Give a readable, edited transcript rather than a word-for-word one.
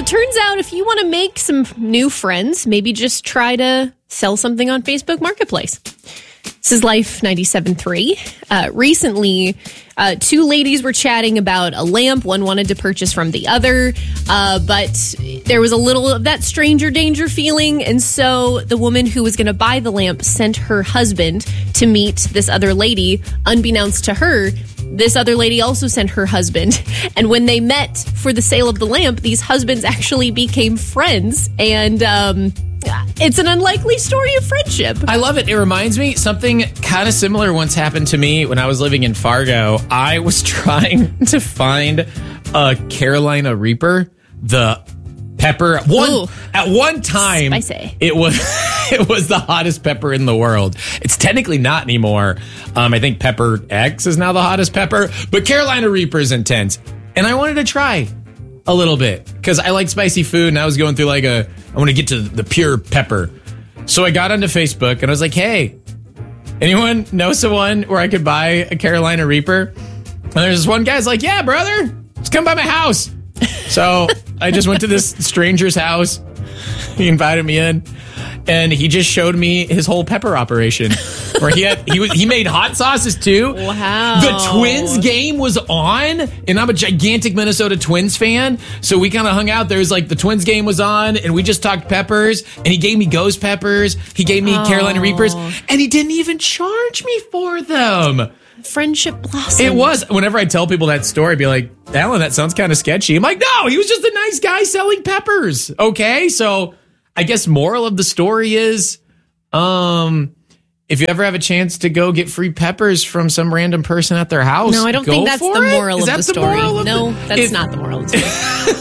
it turns out if you want to make some new friends, maybe just try to sell something on Facebook Marketplace. This is Life 97.3. Recently, two ladies were chatting about a lamp. One wanted to purchase from the other, but there was a little of that stranger danger feeling. And so the woman who was going to buy the lamp sent her husband to meet this other lady. Unbeknownst to her, this other lady also sent her husband. And when they met for the sale of the lamp, these husbands actually became friends. And it's an unlikely story of friendship. I love it. It reminds me, something kind of similar once happened to me when I was living in Fargo. I was trying to find a Carolina Reaper, the pepper. At one time, spicy. It was the hottest pepper in the world. It's technically not anymore. I think Pepper X is now the hottest pepper, but Carolina Reaper is intense. And I wanted to try a little bit because I like spicy food, and I was going through I want to get to the pure pepper. So I got onto Facebook and I was like, hey, anyone know someone where I could buy a Carolina Reaper? And there's this one guy's like, yeah, brother, just come by my house. So I just went to this stranger's house. He invited me in, and he just showed me his whole pepper operation. Where he made hot sauces too. Wow. The Twins game was on, and I'm a gigantic Minnesota Twins fan. So we kind of hung out. There's the Twins game was on, and we just talked peppers. And he gave me ghost peppers. He gave me Carolina Reapers, and he didn't even charge me for them. Friendship blossom. It was. Whenever I tell people that story, I'd be like, Alan, that sounds kind of sketchy. I'm like, no, he was just a nice guy selling peppers. Okay, so I guess moral of the story is, if you ever have a chance to go get free peppers from some random person at their house, no, I don't think that's the moral of the story. No, that's not the moral of the story.